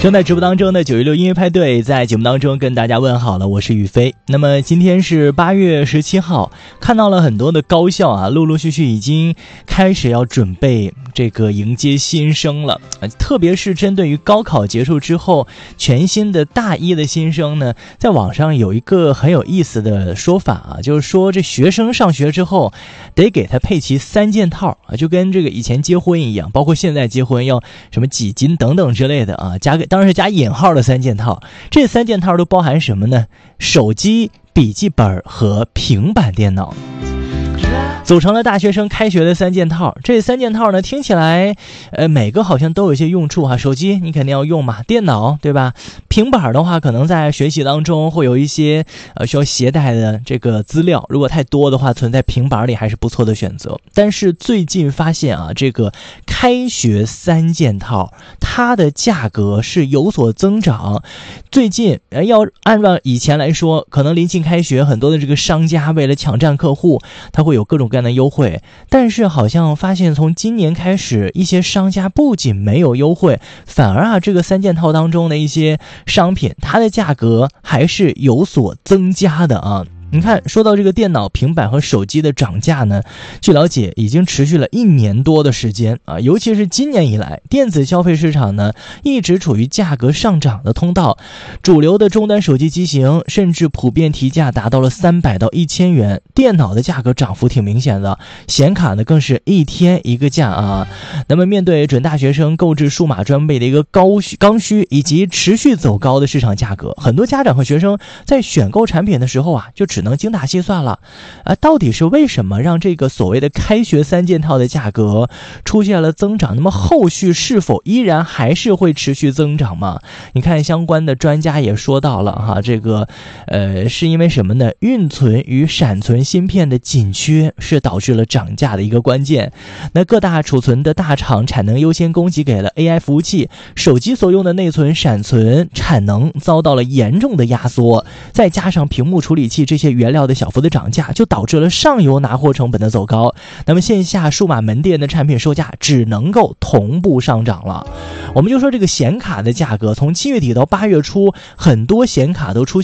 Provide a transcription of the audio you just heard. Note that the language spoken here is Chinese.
正在直播当中的916音乐派对在节目当中跟大家问好了，我是宇飞。那么今天是8月17号，看到了很多的高校啊，陆陆续续已经开始要准备这个迎接新生了，特别是针对于高考结束之后全新的大一的新生呢，在网上有一个很有意思的说法啊，就是说这学生上学之后得给他配齐3件套啊，就跟这个以前结婚一样，包括现在结婚要什么几斤等等之类的啊，当然是加引号的3件套。这3件套都包含什么呢？手机、笔记本和平板电脑，组成了大学生开学的3件套。这3件套呢，听起来每个好像都有一些用处哈。手机你肯定要用嘛，电脑对吧？平板的话可能在学习当中会有一些需要携带的这个资料，如果太多的话存在平板里还是不错的选择。但是最近发现啊，这个开学3件套它的价格是有所增长。最近要按照以前来说，可能临近开学，很多的这个商家为了抢占客户，它会有各种各样的优惠，但是好像发现从今年开始，一些商家不仅没有优惠，反而这个3件套当中的一些商品，它的价格还是有所增加的啊。你看，说到这个电脑、平板和手机的涨价呢，据了解已经持续了1年多的时间啊，尤其是今年以来，电子消费市场呢一直处于价格上涨的通道，主流的终端手机机型甚至普遍提价达到了300到1000元，电脑的价格涨幅挺明显的，显卡呢更是一天一个价啊。那么面对准大学生购置数码装备的一个刚需以及持续走高的市场价格，很多家长和学生在选购产品的时候啊，就只能精打细算了到底是为什么让这个所谓的开学3件套的价格出现了增长？那么后续是否依然还是会持续增长吗？你看相关的专家也说到了哈，这个是因为什么呢？运存与闪存芯片的紧缺是导致了涨价的一个关键。那各大储存的大厂产能优先供给给了 AI 服务器，手机所用的内存、闪存产能遭到了严重的压缩，再加上屏幕处理器这些原料的小幅的涨价，就导致了上游拿货成本的走高，那么线下数码门店的产品售价只能够同步上涨了。我们就说这个显卡的价格，从7月底到8月初，很多显卡都出现